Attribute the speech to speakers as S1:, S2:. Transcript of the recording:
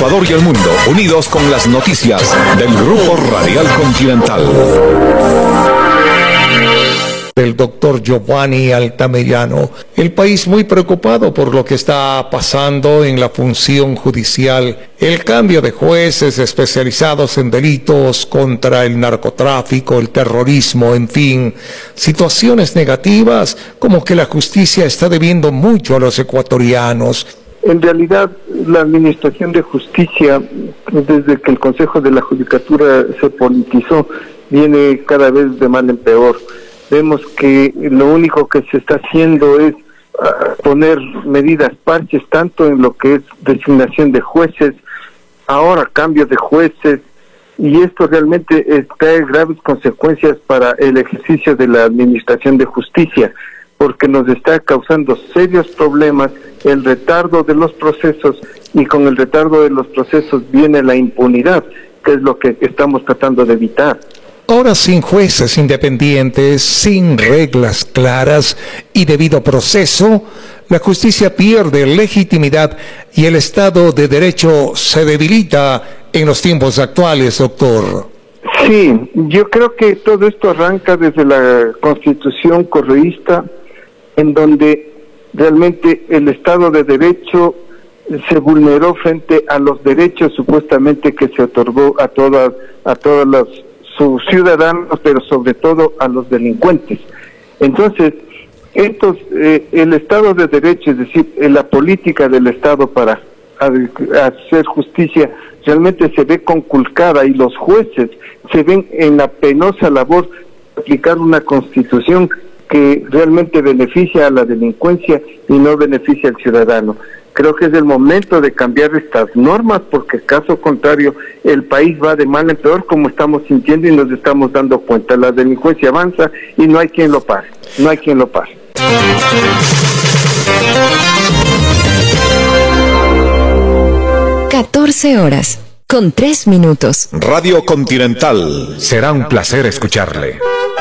S1: Ecuador y el mundo, unidos con las noticias del Grupo Radial Continental.
S2: Del doctor Giovanni Altamirano. El país muy preocupado por lo que está pasando en la función judicial, el cambio de jueces especializados en delitos contra el narcotráfico, el terrorismo, en fin, situaciones negativas como que la justicia está debiendo mucho a los ecuatorianos.
S3: En realidad, la administración de justicia, desde que el Consejo de la Judicatura se politizó, viene cada vez de mal en peor. Vemos que lo único que se está haciendo es poner medidas parches, tanto en lo que es designación de jueces, ahora cambio de jueces, y esto realmente trae graves consecuencias para el ejercicio de la administración de justicia, porque nos está causando serios problemas el retardo de los procesos, y con el retardo de los procesos viene la impunidad, que es lo que estamos tratando de evitar.
S2: Ahora, sin jueces independientes, sin reglas claras y debido proceso, la justicia pierde legitimidad y el Estado de Derecho se debilita en los tiempos actuales, doctor.
S3: Sí, yo creo que todo esto arranca desde la Constitución correísta, en donde realmente el Estado de Derecho se vulneró frente a los derechos supuestamente que se otorgó a todas sus ciudadanos, pero sobre todo a los delincuentes. Entonces, el Estado de Derecho, es decir, la política del Estado para hacer justicia, realmente se ve conculcada, y los jueces se ven en la penosa labor de aplicar una constitución que realmente beneficia a la delincuencia y no beneficia al ciudadano. Creo que es el momento de cambiar estas normas, porque caso contrario el país va de mal en peor, como estamos sintiendo y nos estamos dando cuenta. La delincuencia avanza y no hay quien lo pare, no hay quien lo pare.
S4: 14:03. Radio
S1: Continental. Será un placer escucharle.